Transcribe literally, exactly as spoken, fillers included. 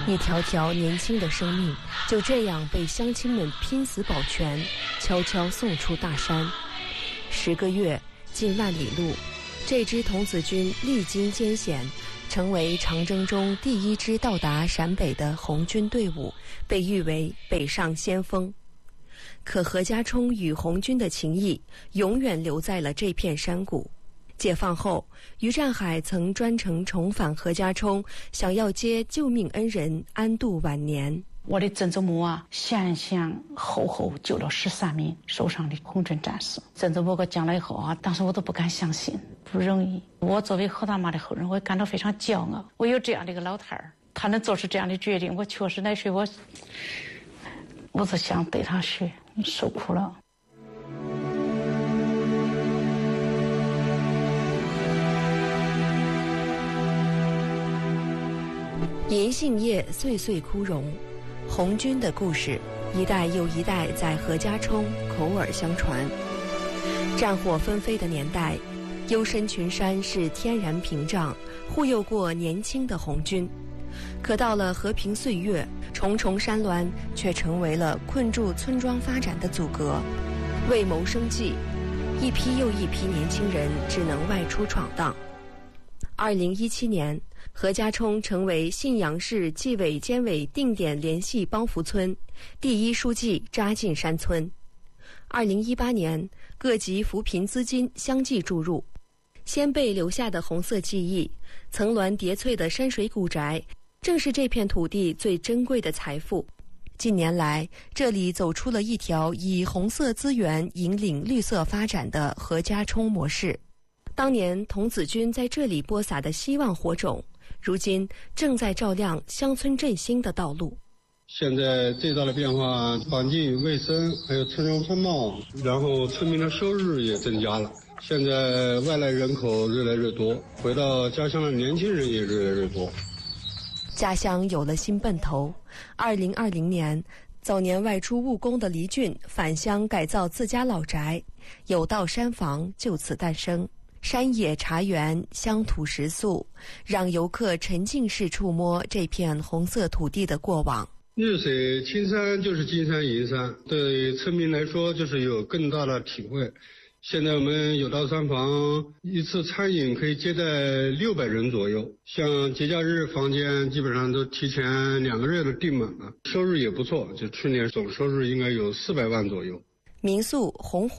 一条条年轻的生命就这样被乡亲们拼死保全，悄悄送出大山。十个月，近万里路，这支童子军历经艰险，成为长征中第一支到达陕北的红军队伍，被誉为北上先锋。可何家冲与红军的情谊永远留在了这片山谷。解放后，于占海曾专程重返何家冲，想要接救命恩人安度晚年。 我的曾祖母啊，先先后后救了十三名受伤的红军战士。曾祖母给我讲了以后啊，当时我都不敢相信，不容易。我作为何大妈的后人，我感到非常骄傲。我有这样的一个老太儿，她能做出这样的决定，我确实乃是我，我是想对她说，你受苦了。 银杏叶岁岁枯荣，红军的故事一代又一代在何家冲口耳相传。战火纷飞的年代，幽深群山是天然屏障，护佑过年轻的红军。可到了和平岁月，重重山峦却成为了困住村庄发展的阻隔。为谋生计，一批又一批年轻人只能外出闯荡。二零一七年，何家冲成为信阳市纪委监委定点联系帮扶村，第一书记扎进山村。二零一八年，各级扶贫资金相继注入，先辈留下的红色记忆，层峦叠翠的山水古宅，正是这片土地最珍贵的财富。近年来，这里走出了一条以红色资源引领绿色发展的何家冲模式。当年童子军在这里播撒的希望火种，如今正在照亮乡村振兴的道路。 现在最大的变化，环境卫生，还有村容风貌，然后村民的收入也增加了。现在外来人口越来越多，回到家乡的年轻人也越来越多。 家乡有了新奔头。二零二零年，早年外出务工的黎俊返乡改造自家老宅，有道山房就此诞生。山野茶园，乡土食宿，让游客沉浸式触摸这片红色土地的过往。 绿水青山就是金山银山，对村民来说就是有更大的体会。现在我们有道山房一次餐饮可以接待六百人左右，像节假日房间基本上都提前两个月都订满了，收入也不错，就去年总收入应该有四百万左右。 民宿红火